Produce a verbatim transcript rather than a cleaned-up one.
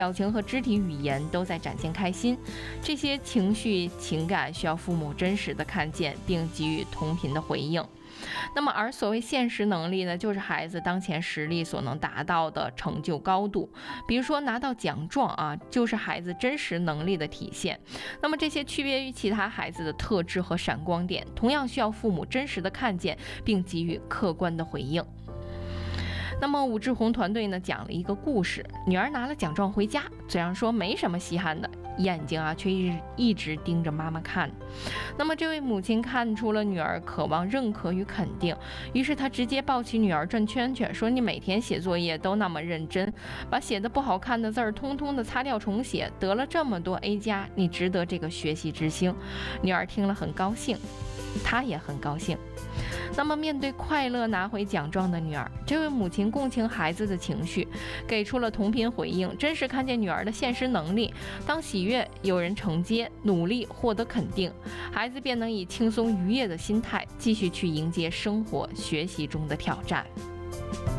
表情和肢体语言都在展现开心，这些情绪情感需要父母真实的看见，并给予同频的回应。那么，而所谓现实能力呢，就是孩子当前实力所能达到的成就高度。比如说拿到奖状啊，就是孩子真实能力的体现。那么这些区别于其他孩子的特质和闪光点，同样需要父母真实的看见，并给予客观的回应。那么武志红团队呢讲了一个故事，女儿拿了奖状回家，嘴上说没什么稀罕的，眼睛啊却一直一直盯着妈妈看。那么这位母亲看出了女儿渴望认可与肯定，于是她直接抱起女儿转圈圈，说你每天写作业都那么认真，把写的不好看的字儿通通的擦掉重写，得了这么多 A 加，你值得这个学习之星。女儿听了很高兴，她也很高兴。那么面对快乐拿回奖状的女儿，这位母亲共情孩子的情绪，给出了同频回应，真实看见女儿的现实能力。当喜悦有人承接，努力获得肯定，孩子便能以轻松愉悦的心态继续去迎接生活学习中的挑战。